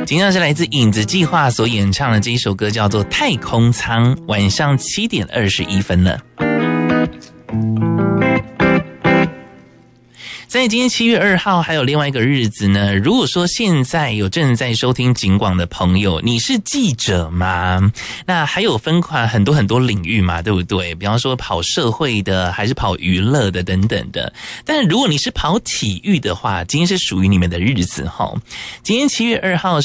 今天是来自影子计划所演唱的这一首歌，叫做《太空舱》，晚上7点21分了。在今天7月2号还有另外一个日子呢，如果说现在有正在收听警广的朋友，你是记者吗？那还有分款很多领域嘛，对不对？比方说跑社会的还是跑娱乐的等等的。但是如果你是跑体育的话，今天是属于你们的日子齁。今天7月2号